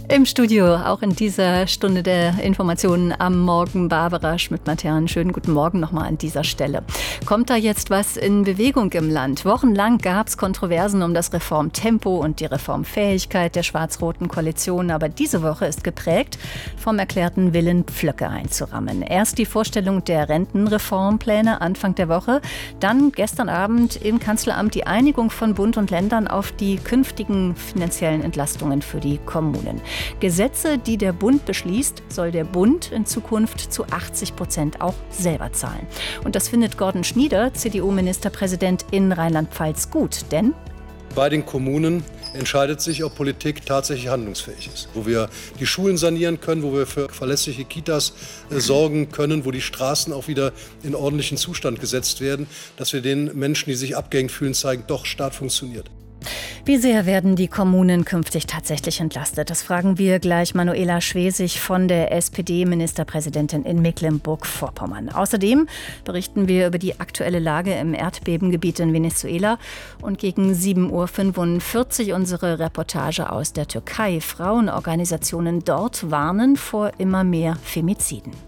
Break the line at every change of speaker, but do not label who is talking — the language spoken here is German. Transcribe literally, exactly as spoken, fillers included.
Im Studio, auch in dieser Stunde der Informationen am Morgen, Barbara Schmidt-Matern. Schönen guten Morgen nochmal an dieser Stelle. Kommt da jetzt was in Bewegung im Land? Wochenlang gab es Kontroversen um das Reformtempo und die Reformfähigkeit der schwarz-roten Koalition. Aber diese Woche ist geprägt vom erklärten Willen, Pflöcke einzurammen. Erst die Vorstellung der Rentenreformpläne Anfang der Woche, dann gestern Abend im Kanzleramt die Einigung von Bund und Ländern auf die künftigen finanziellen Entlastungen für die Kommunen. Gesetze, die der Bund beschließt, soll der Bund in Zukunft zu achtzig Prozent auch selber zahlen. Und das findet Gordon Schnieder, C D U-Ministerpräsident in Rheinland-Pfalz, gut. Denn
bei den Kommunen entscheidet sich, ob Politik tatsächlich handlungsfähig ist. Wo wir die Schulen sanieren können, wo wir für verlässliche Kitas äh, sorgen können, wo die Straßen auch wieder in ordentlichen Zustand gesetzt werden, dass wir den Menschen, die sich abgehängt fühlen, zeigen, doch, Staat funktioniert.
Wie sehr werden die Kommunen künftig tatsächlich entlastet? Das fragen wir gleich Manuela Schwesig von der S P D-Ministerpräsidentin in Mecklenburg-Vorpommern. Außerdem berichten wir über die aktuelle Lage im Erdbebengebiet in Venezuela und gegen sieben Uhr fünfundvierzig unsere Reportage aus der Türkei. Frauenorganisationen dort warnen vor immer mehr Femiziden.